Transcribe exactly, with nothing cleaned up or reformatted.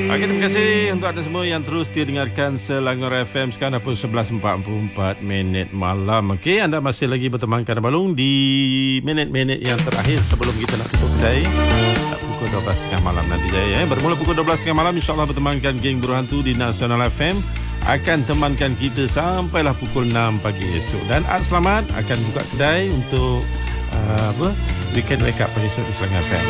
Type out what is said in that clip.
Okey, terima kasih untuk anda semua yang terus didengarkan Selangor F M. Sekarang dah pun sebelas empat puluh empat minit malam. Okey, anda masih lagi berteman Kak Balung di minit-minit yang terakhir sebelum kita nak tutup kedai. Pukul dua belas tiga puluh malam nanti jaya. Eh. Bermula pukul dua belas tiga puluh malam, insyaAllah bertemankan geng Berhantu di Nasional F M. Akan temankan kita sampailah pukul enam pagi esok. Dan Art Selamat akan buka kedai untuk uh, apa? Weekend Wake Up esok di Selangor F M.